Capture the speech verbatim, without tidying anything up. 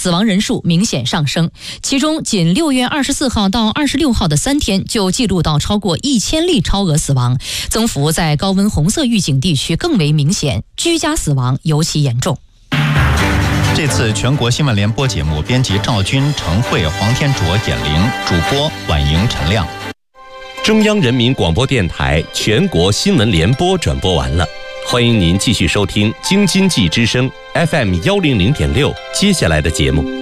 死亡人数明显上升，其中仅六月二十四号到二十六号的三天就记录到超过一千例超额死亡，增幅在高温红色预警地区更为明显，居家死亡尤其严重。 这次全国新闻联播节目，编辑赵军、程慧、黄天卓、简玲，主播婉莹、陈亮。 中央人民广播电台全国新闻联播转播完了，欢迎您继续收听京津冀之声 F M 幺零零点六接下来的节目。